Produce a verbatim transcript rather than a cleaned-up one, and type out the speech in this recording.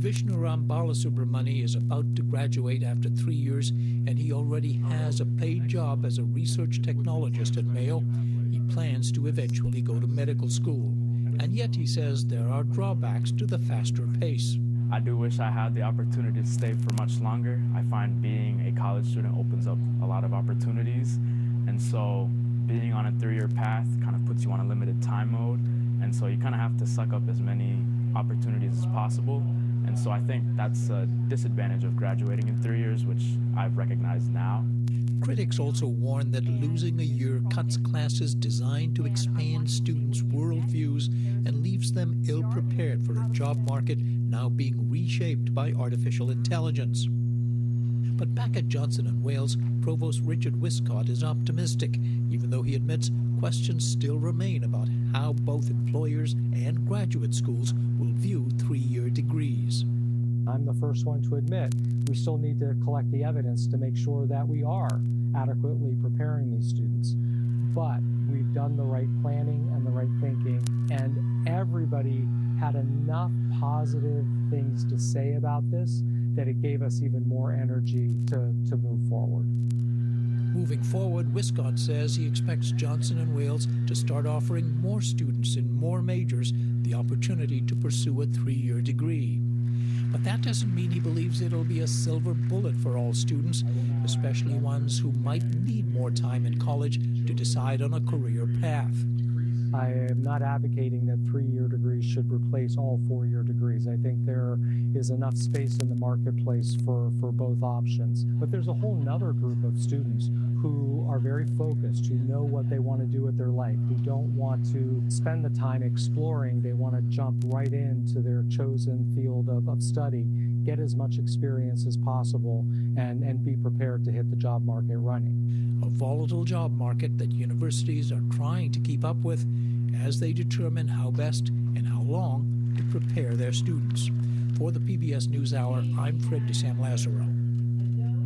Vishnuram Balasubramani is about to graduate after three years, and he already has a paid job as a research technologist at Mayo. He plans to eventually go to medical school. And yet he says there are drawbacks to the faster pace. I do wish I had the opportunity to stay for much longer. I find being a college student opens up a lot of opportunities. And so being on a three-year path kind of puts you on a limited time mode. And so you kind of have to suck up as many opportunities as possible. And so I think that's a disadvantage of graduating in three years, which I've recognized now. Critics also warn that losing a year cuts classes designed to expand students' worldviews and leaves them ill-prepared for a job market now being reshaped by artificial intelligence. But back at Johnson and Wales, Provost Richard Wiscott is optimistic, even though he admits questions still remain about how both employers and graduate schools will view three-year degrees. I'm the first one to admit we still need to collect the evidence to make sure that we are adequately preparing these students. But we've done the right planning and the right thinking, and everybody had enough positive things to say about this that it gave us even more energy to, to move forward. Moving forward, Wiscott says he expects Johnson and Wales to start offering more students in more majors the opportunity to pursue a three-year degree. But that doesn't mean he believes it'll be a silver bullet for all students, especially ones who might need more time in college to decide on a career path. I am not advocating that three-year degrees should replace all four-year degrees. I think there is enough space in the marketplace for, for both options. But there's a whole nother group of students who are very focused, who know what they want to do with their life, who don't want to spend the time exploring. They want to jump right into their chosen field of, of study, get as much experience as possible, and, and be prepared to hit the job market running. A volatile job market that universities are trying to keep up with as they determine how best and how long to prepare their students. For the P B S NewsHour, I'm Fred DeSam Lazaro.